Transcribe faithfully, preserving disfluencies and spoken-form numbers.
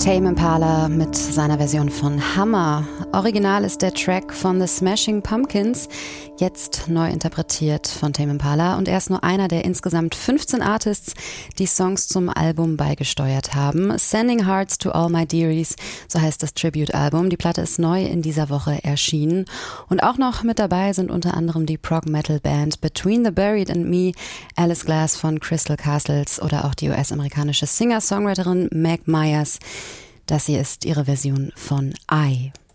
Tame Impala mit seiner Version von Hammer. Original ist der Track von The Smashing Pumpkins, jetzt neu interpretiert von Tame Impala, und er ist nur einer der insgesamt fünfzehn Artists, die Songs zum Album beigesteuert haben. Sending Hearts to All My Dearies, so heißt das Tribute-Album. Die Platte ist neu in dieser Woche erschienen. Und auch noch mit dabei sind unter anderem die Prog-Metal-Band Between the Buried and Me, Alice Glass von Crystal Castles oder auch die U S-amerikanische Singer-Songwriterin Meg Myers. Das hier ist ihre Version von I.